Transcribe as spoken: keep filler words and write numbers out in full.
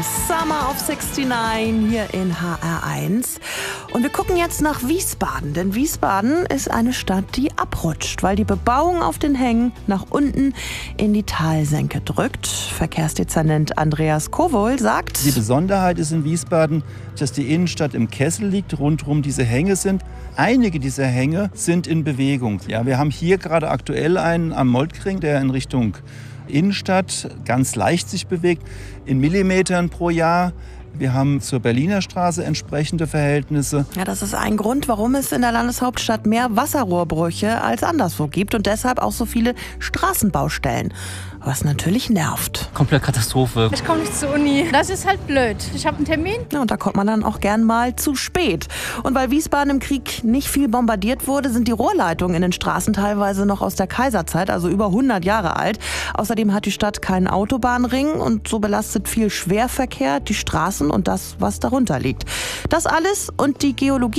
Summer of sixty-nine hier in H R eins. Und wir gucken jetzt nach Wiesbaden, denn Wiesbaden ist eine Stadt, die abrutscht, weil die Bebauung auf den Hängen nach unten in die Talsenke drückt. Verkehrsdezernent Andreas Kowohl sagt: Die Besonderheit ist in Wiesbaden, dass die Innenstadt im Kessel liegt, rundherum diese Hänge sind. Einige dieser Hänge sind in Bewegung. Ja, wir haben hier gerade aktuell einen am Moltkring, der in Richtung Innenstadt ganz leicht sich bewegt, in Millimetern pro Jahr. Wir haben zur Berliner Straße entsprechende Verhältnisse. Ja, das ist ein Grund, warum es in der Landeshauptstadt mehr Wasserrohrbrüche als anderswo gibt und deshalb auch so viele Straßenbaustellen. Was natürlich nervt. Komplett Katastrophe. Ich komme nicht zur Uni. Das ist halt blöd. Ich habe einen Termin. Ja, und da kommt man dann auch gern mal zu spät. Und weil Wiesbaden im Krieg nicht viel bombardiert wurde, sind die Rohrleitungen in den Straßen teilweise noch aus der Kaiserzeit, also über hundert Jahre alt. Außerdem hat die Stadt keinen Autobahnring und so belastet viel Schwerverkehr die Straßen und das, was darunter liegt. Das alles und die Geologie